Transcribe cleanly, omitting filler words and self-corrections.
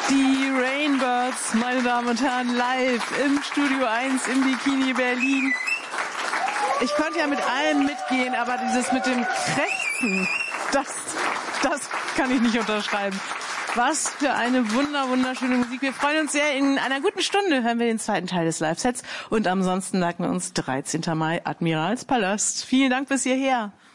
Die Rainbirds, meine Damen und Herren, live im Studio 1 im Bikini Berlin. Ich konnte ja mit allem mitgehen, aber dieses mit dem Krächzen, das kann ich nicht unterschreiben. Was für eine wunderschöne Musik. Wir freuen uns sehr. In einer guten Stunde hören wir den zweiten Teil des Live-Sets. Und ansonsten merken wir uns 13. Mai, Admiralspalast. Vielen Dank bis hierher.